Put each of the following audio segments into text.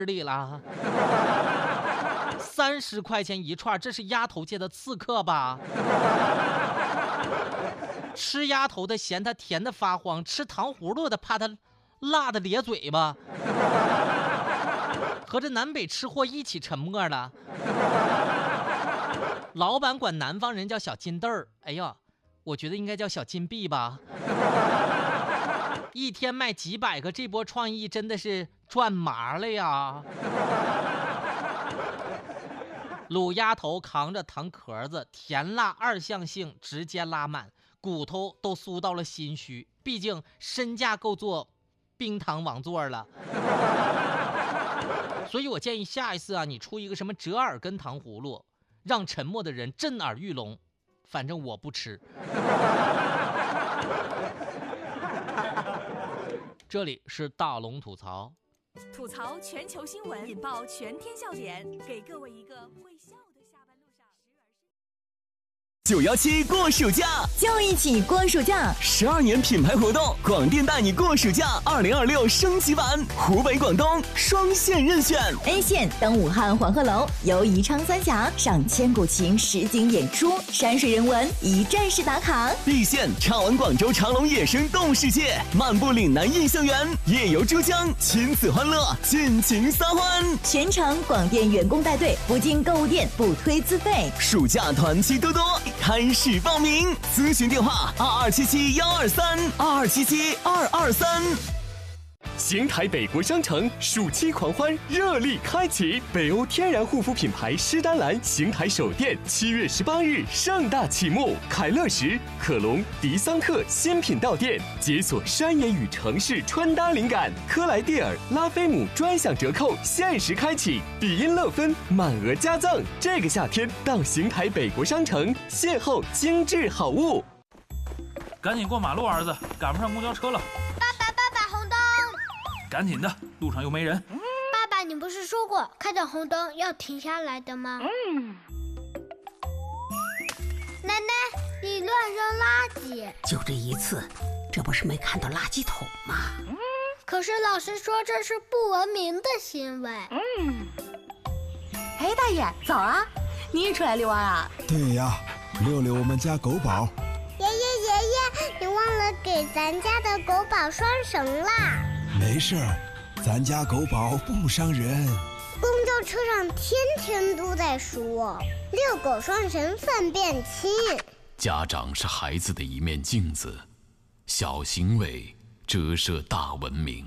里了。30块钱一串，这是鸭头界的刺客吧？吃鸭头的嫌它甜的发慌，吃糖葫芦的怕它辣的咧嘴巴。合着南北吃货一起沉默了。老板管南方人叫小金豆儿，哎呀，我觉得应该叫小金币吧。一天卖几百个，这波创意真的是赚麻了呀。卤鸭头扛着糖壳子，甜辣二向性直接拉满，骨头都酥到了心虚，毕竟身价够坐冰糖王座了。所以我建议下一次啊，你出一个什么折耳根糖葫芦，让沉默的人震耳欲聋。反正我不吃。这里是大龙吐槽， 吐槽全球新闻，引爆全天笑点，给各位一个会笑的下班路上。 917过暑假， 就一起过暑假 ！12年品牌活动，广电带你过暑假2026升级版，湖北、广东双线任选。 A 线登武汉黄鹤楼，游宜昌三峡，赏千古情实景演出，山水人文一站式打卡。 B 线畅玩广州长隆野生动物世界，漫步岭南印象园，夜游珠江，亲子欢乐，尽情撒欢。 全程广电员工带队，不进购物店，不推自费。 暑假团期多多，开始报名，咨询电话2277-123，2277-223。邢台北国商城暑期狂欢热力开启，北欧天然护肤品牌诗丹兰邢台首店7月18日盛大启幕，凯乐石、可隆、迪桑特新品到店，解锁山野与城市穿搭灵感，科莱蒂尔、拉菲姆专享折扣限时开启，比音乐芬满额加赠。这个夏天到邢台北国商城邂逅精致好物。 赶紧过马路，儿子，赶不上公交车了。赶紧的，路上又没人。 爸爸，你不是说过看到红灯要停下来的吗？奶奶，你乱扔垃圾。 就这一次，这不是没看到垃圾桶吗？ 可是老师说这是不文明的行为。 哎，大爷，早啊！你也出来遛弯啊？ 对呀，遛遛我们家狗宝。 爷爷，你忘了给咱家的狗宝拴绳啦。 没事儿，咱家狗宝不伤人。 公交车上天天都在说遛狗拴绳粪便轻。 家长是孩子的一面镜子，小行为折射大文明。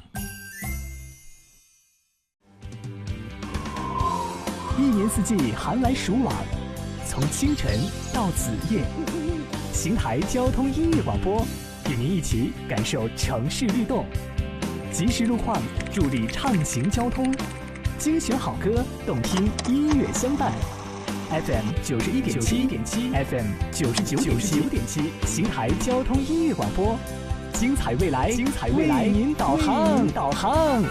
一年四季寒来暑往，从清晨到子夜，邢台交通音乐广播与您一起感受城市律动，及时路况助力畅行交通，精选好歌，动听音乐相伴。FM 91.7 FM 99.7，邢台交通音乐广播，精彩未来，为您导航。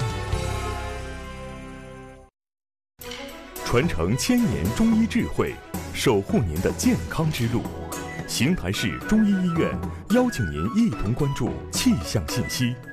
传承1000年中医智慧，守护您的健康之路。邢台市中医医院邀请您一同关注气象信息。